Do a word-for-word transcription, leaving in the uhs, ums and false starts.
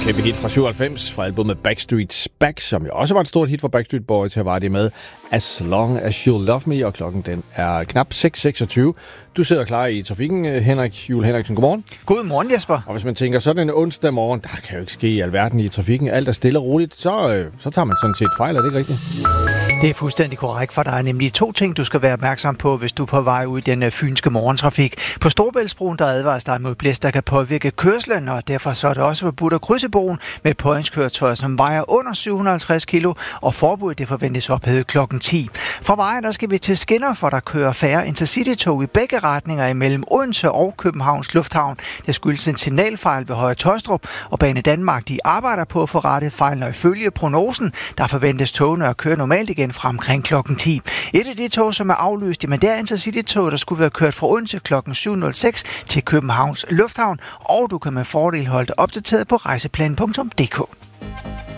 Kæmpe hit fra syvoghalvfems fra albumet Backstreet's Back, som jo også var et stort hit for Backstreet Boys. Her var det med As Long As You'll Love Me, og klokken den er knap seks seksogtyve. Du sidder klar i trafikken, Henrik Juhl Henriksen. Godmorgen. Godmorgen, Jesper. Og hvis man tænker, sådan en onsdag morgen, der kan jo ikke ske i alverden i trafikken, alt er stille og roligt, så, så tager man sådan set fejl, er det ikke rigtigt? Det er fuldstændig korrekt, for der er nemlig to ting, du skal være opmærksom på, hvis du er på vej ud i den fynske morgentrafik. På Storebæltsbroen, der advares dig mod blæst, der kan påvirke kørslen, og derfor så er det også forbudt at krydse broen med påhængskøretøjer, som vejer under syv hundrede og halvtreds kilo, og forbuddet det forventes ophævet klokken ti. Fra vejen, der skal vi til skinner, for der kører færre intercity-tog i begge retninger imellem Odense og Københavns Lufthavn. Det skyldes en signalfejl ved Høje Taastrup, og Bane Danmark, de arbejder på at få rettet fejlen, og ifølge prognosen, der forventes togene at køre normalt igen fra omkring klokken ti. Et af de tog, som er afløst, jamen det er intercity-tog, der skulle være kørt fra Odense klokken syv nul seks til Københavns Lufthavn, og du kan med fordel holde dig opdateret på rejseplan punktum d k.